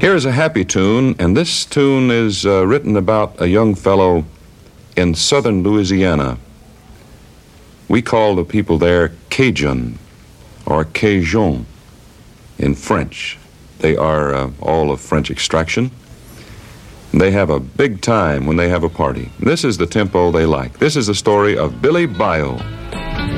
Here's a happy tune, and this tune is written about a young fellow in southern Louisiana. We call the people there Cajun or Cajun in French. They are all of French extraction. They have a big time when they have a party. This is the tempo they like. This is the story of Billy Bayou.